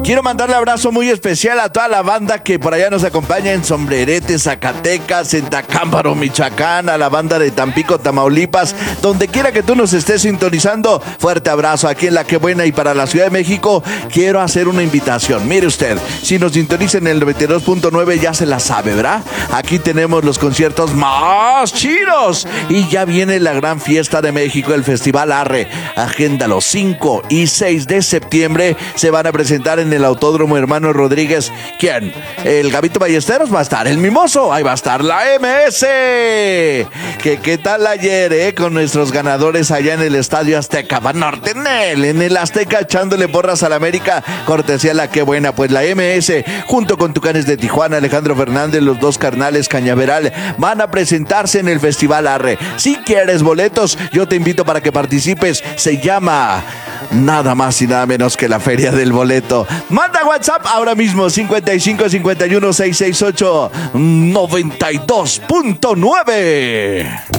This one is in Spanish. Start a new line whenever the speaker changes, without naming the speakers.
Quiero mandarle abrazo muy especial a toda la banda que por allá nos acompaña en Sombrerete, Zacatecas, en Tacámbaro, Michoacán, a la banda de Tampico, Tamaulipas, donde quiera que tú nos estés sintonizando. Fuerte abrazo aquí en La Que Buena. Y para la Ciudad de México quiero hacer una invitación. Mire usted, si nos sintonizan en el 92.9 ya se la sabe, ¿verdad? Aquí tenemos los conciertos más chidos y ya viene la gran fiesta de México, el Festival Arre. Agéndalo, 5 y 6 de septiembre se van a presentar en el Autódromo Hermano Rodríguez. ¿Quién? El Gabito Ballesteros va a estar, el Mimoso, ahí va a estar la MS. ¿Qué tal ayer, con nuestros ganadores allá en el Estadio Azteca? Banorte, en el Azteca echándole porras a la América, cortesía La Que Buena. Pues la MS, junto con Tucanes de Tijuana, Alejandro Fernández, los dos carnales Cañaveral, van a presentarse en el Festival Arre. Si quieres boletos, yo te invito para que participes. Se llama nada más y nada menos que la Feria del Boleto. Manda WhatsApp ahora mismo, 55 51 668 92.9.